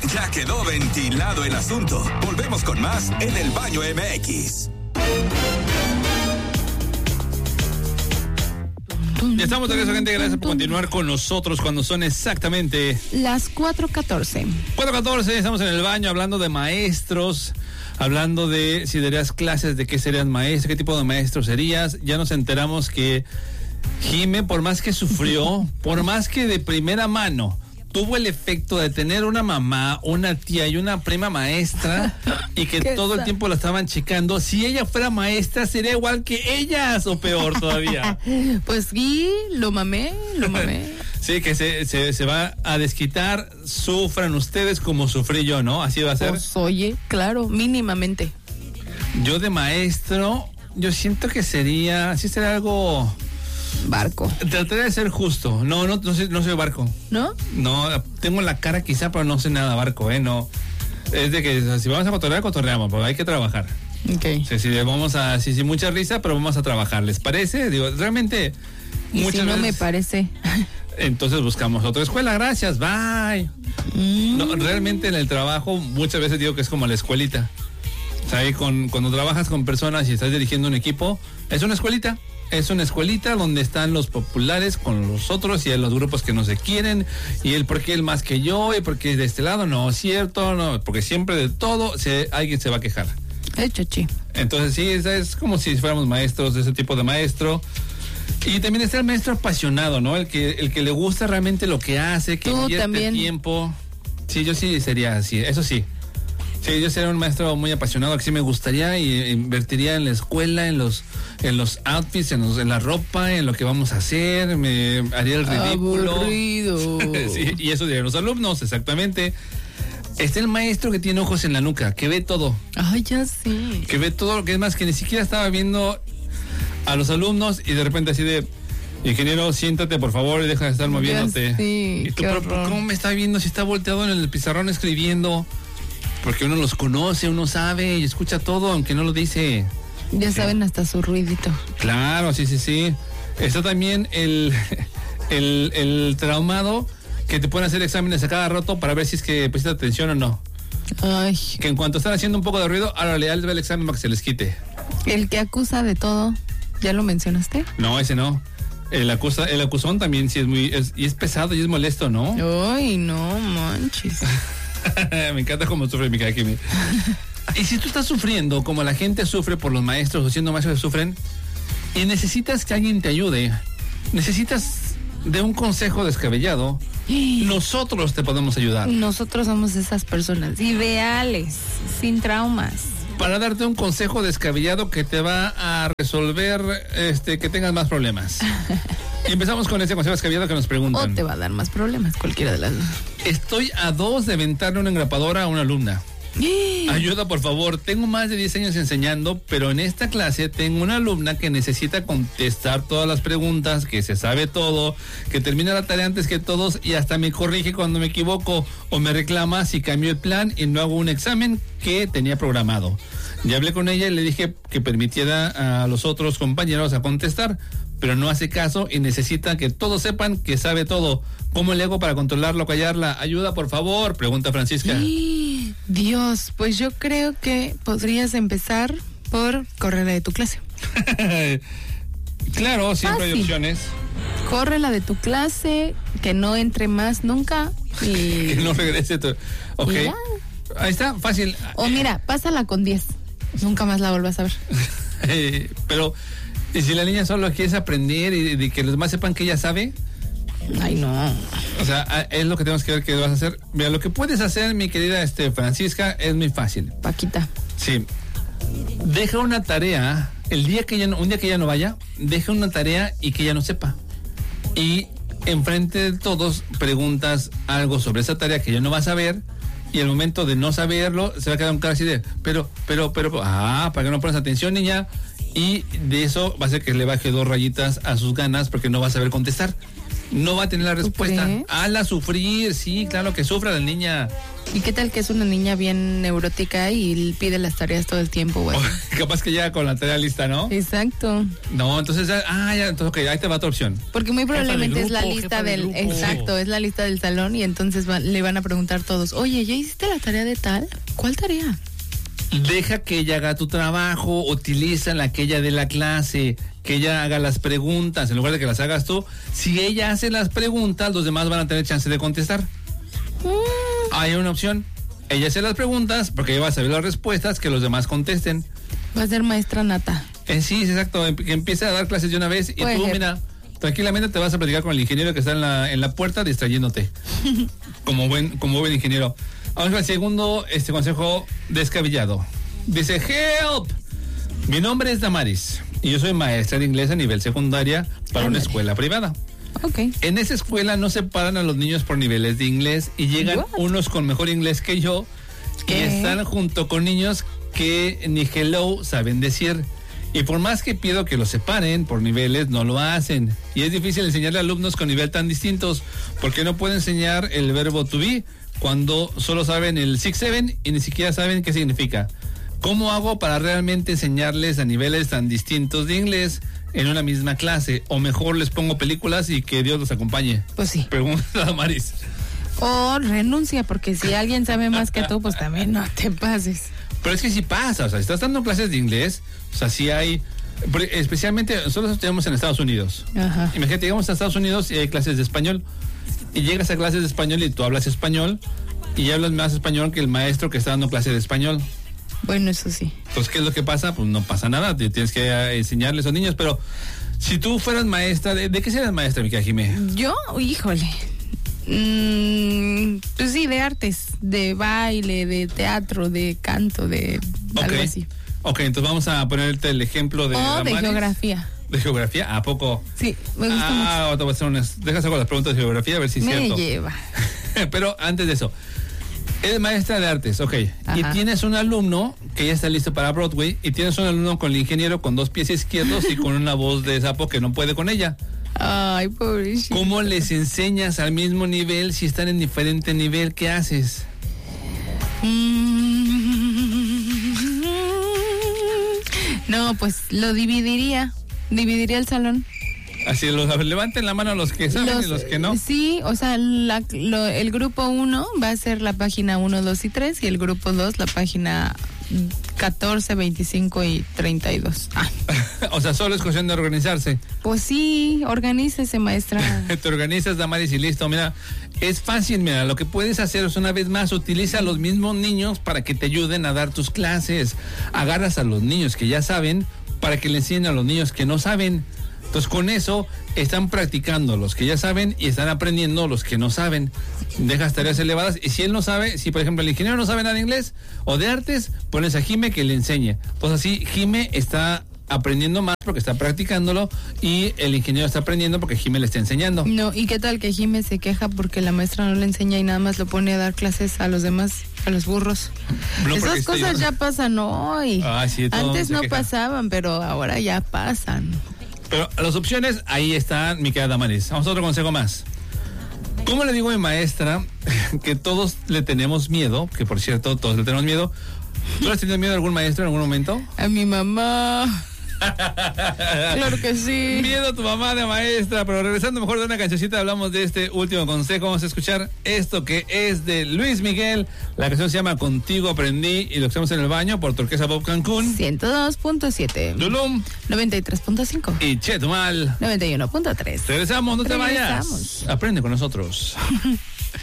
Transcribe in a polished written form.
Ya quedó ventilado el asunto. Volvemos con más en El Baño MX. Ya estamos de regreso, gente. Gracias por continuar con nosotros cuando son exactamente las 4:14. 4:14, estamos en el baño hablando de maestros, hablando de si darías clases, de qué serías maestro, qué tipo de maestro serías. Ya nos enteramos que Jime, por más que sufrió, por más que de primera mano tuvo el efecto de tener una mamá, una tía y una prima maestra y que todo el tiempo la estaban checando. Si ella fuera maestra, sería igual que ellas o peor todavía. Pues sí, lo mamé. Sí, que se va a desquitar. Sufran ustedes como sufrí yo, ¿no? Así va a ser. Pues oye, claro, mínimamente. Yo de maestro, yo siento que sería algo... Barco. Trataría de ser justo. No soy barco. ¿No? No, tengo la cara quizá, pero no sé nada barco, no. Es de que si vamos a cotorrear, cotorreamos, pero hay que trabajar. Okay. Sí, mucha risa, pero vamos a trabajar. ¿Les parece? Digo, realmente ¿Y muchas si no veces me parece? Entonces buscamos otra escuela, gracias, bye. No, realmente en el trabajo muchas veces digo que es como la escuelita. O sea, ahí cuando trabajas con personas y estás dirigiendo un equipo, es una escuelita. Es una escuelita donde están los populares con los otros y los grupos que no se quieren y el por qué él más que yo y por qué de este lado no es cierto, no, porque siempre de todo alguien se va a quejar. Chachi. Entonces sí, es como si fuéramos maestros de ese tipo de maestro. Y también está el maestro apasionado, ¿no? El que le gusta realmente lo que hace, que invierte tiempo. Sí, yo sí sería así, eso sí. Sí, yo sería un maestro muy apasionado, que sí me gustaría y invertiría en la escuela, en los outfits, en la ropa, en lo que vamos a hacer, me haría el ridículo. Aburrido. Sí, y eso dirían los alumnos, exactamente. Está el maestro que tiene ojos en la nuca, que ve todo. Ay, ya sé. Que ve todo, que es más, que ni siquiera estaba viendo a los alumnos y de repente así de... Ingeniero, siéntate por favor y deja de estar moviéndote. Sí, y tú, pero ¿cómo me está viendo si está volteado en el pizarrón escribiendo? Porque uno los conoce, uno sabe y escucha todo, aunque no lo dice. Ya saben hasta su ruidito. Claro, sí. Está también el traumado que te pueden hacer exámenes a cada rato para ver si es que prestas atención o no. Ay. Que en cuanto están haciendo un poco de ruido, ahora le da el examen para que se les quite. El que acusa de todo, ¿ya lo mencionaste? No, ese no. El acusón también sí es pesado y es molesto, ¿no? Ay, no manches. Me encanta cómo sufre mi cara. Y si tú estás sufriendo como la gente sufre por los maestros o siendo maestros que sufren y necesitas que alguien te ayude, necesitas de un consejo descabellado, nosotros te podemos ayudar. Nosotros somos esas personas ideales, sin traumas. Para darte un consejo descabellado que te va a resolver que tengas más problemas. Y empezamos con ese consejo descabellado que nos preguntan. O te va a dar más problemas, cualquiera de las dos. Estoy a 2 de aventarle una engrapadora a una alumna. Ayuda, por favor. Tengo más de 10 años enseñando, pero en esta clase tengo una alumna que necesita contestar todas las preguntas, que se sabe todo, que termina la tarea antes que todos y hasta me corrige cuando me equivoco o me reclama si cambio el plan y no hago un examen que tenía programado. Ya hablé con ella y le dije que permitiera a los otros compañeros a contestar, pero no hace caso y necesita que todos sepan que sabe todo. ¿Cómo le hago para controlarlo o callarla? Ayuda, por favor, pregunta Francisca. Dios, pues yo creo que podrías empezar por correrla de tu clase. Claro, siempre hay opciones. Córrela de tu clase, que no entre más nunca y... que no regrese. Ok. Ahí está, fácil. O mira, pásala con 10. Nunca más la vuelvas a ver. Pero, ¿y si la niña solo quiere aprender y de que los demás sepan que ella sabe? Ay, no. O sea, es lo que tenemos que ver que vas a hacer. Mira, lo que puedes hacer, mi querida Francisca, es muy fácil. Paquita. Sí. Deja una tarea, un día que ella no vaya, deja una tarea y que ella no sepa. Y enfrente de todos preguntas algo sobre esa tarea que ella no va a saber. Y al momento de no saberlo, se va a quedar un cara así de, pero, para que no pones atención, niña. Y de eso va a hacer que le baje 2 rayitas a sus ganas porque no va a saber contestar. no va a tener la respuesta. crees? Hazla sufrir, sí, claro que sufra la niña. ¿Y qué tal que es una niña bien neurótica y pide las tareas todo el tiempo, güey? Capaz que llega con la tarea lista, ¿no? Exacto. No, entonces, entonces, ok, ahí te va tu opción. Porque muy probablemente es la grupo, lista jefa de del... grupo. Exacto, es la lista del salón y entonces le van a preguntar todos, oye, ¿ya hiciste la tarea de tal? ¿Cuál tarea? Deja que ella haga tu trabajo, utiliza la que ella de la clase, que ella haga las preguntas, en lugar de que las hagas tú. Si ella hace las preguntas, los demás van a tener chance de contestar. Hay una opción. Ella hace las preguntas, porque ella va a saber las respuestas, que los demás contesten. Va a ser maestra nata. Sí, exacto, que empiece a dar clases de una vez y Puede tú, ser. mira, tranquilamente te vas a platicar con el ingeniero que está en la puerta distrayéndote. como buen ingeniero. Vamos al segundo consejo descabellado. Dice, help. Mi nombre es Damaris y yo soy maestra de inglés a nivel secundaria para una Ándale. escuela privada. Ok. En esa escuela no separan a los niños por niveles de inglés y llegan What? unos con mejor inglés que yo y ¿Qué? están junto con niños que ni hello saben decir. Y por más que pido que los separen por niveles, no lo hacen. Y es difícil enseñarle a alumnos con nivel tan distintos porque no puedo enseñar el verbo to be cuando solo saben el 6-7 y ni siquiera saben qué significa. ¿Cómo hago para realmente enseñarles a niveles tan distintos de inglés en una misma clase? O mejor les pongo películas y que Dios los acompañe. Pues sí. Pregunta a Maris. O renuncia, porque si alguien sabe más que tú, pues también no te pases. Pero es que sí pasa, o sea, si estás dando clases de inglés, o sea, sí hay, especialmente nosotros estudiamos en Estados Unidos. Ajá. Imagínate, llegamos a Estados Unidos y hay clases de español. Y llegas a clases de español y tú hablas español y hablas más español que el maestro que está dando clase de español. Bueno, eso sí. Entonces, ¿qué es lo que pasa? Pues no pasa nada, tienes que enseñarles a los niños, pero si tú fueras maestra, ¿de qué serías maestra, Mica Jimé? Yo, híjole. Pues sí, de artes, de baile, de teatro, de canto, de algo así. Ok, entonces vamos a ponerte el ejemplo de O de Damaris. geografía. ¿De geografía? ¿A poco? Sí, me gusta mucho. Te voy a hacer dejas hago las preguntas de geografía a ver si es Me cierto. lleva. Pero antes de eso, eres maestra de artes, ok. Ajá. Y tienes un alumno que ya está listo para Broadway y tienes un alumno con el ingeniero con 2 pies izquierdos y con una voz de sapo que no puede con ella. Ay, pobrecito. ¿Cómo les enseñas al mismo nivel si están en diferente nivel? ¿Qué haces? No, pues lo dividiría. Dividiría el salón. Así, levanten la mano los que saben y los que no. Sí, o sea, el grupo 1 va a ser la página 1, 2 y 3 y el grupo 2 la página 14, 25 y 32. O sea, solo es cuestión de organizarse. Pues sí, organícese, maestra. Te organizas, Damaris, y listo. Mira, es fácil, mira, lo que puedes hacer es una vez más, utiliza a los mismos niños para que te ayuden a dar tus clases. Agarras a los niños que ya saben para que le enseñen a los niños que no saben. Entonces, con eso están practicando los que ya saben y están aprendiendo los que no saben. Dejas tareas elevadas y si él no sabe, si por ejemplo el ingeniero no sabe nada de inglés o de artes, pones a Jime que le enseñe. Pues así Jime está aprendiendo más porque está practicándolo y el ingeniero está aprendiendo porque Jime le está enseñando. No, ¿y qué tal que Jimé se queja porque la maestra no le enseña y nada más lo pone a dar clases a los demás, a los burros? No, porque Esas cosas ya pasan hoy. Sí, todo Antes se no queja. pasaban, pero ahora ya pasan. Pero las opciones, ahí están, mi querida Damaris. Vamos a otro consejo más. ¿Cómo le digo a mi maestra que todos le tenemos miedo? Que por cierto, todos le tenemos miedo. ¿Tú le has tenido miedo a algún maestro en algún momento? A mi mamá. Claro que sí. Miedo a tu mamá de maestra, pero regresando mejor de una cancioncita hablamos de este último consejo. Vamos a escuchar esto que es de Luis Miguel. La canción se llama Contigo Aprendí y lo estamos en el baño por Turquesa Bob Cancún. 102.7. Dulum 93.5. y Chetumal. 91.3. Regresamos, no te Regresamos. vayas. Aprende con nosotros.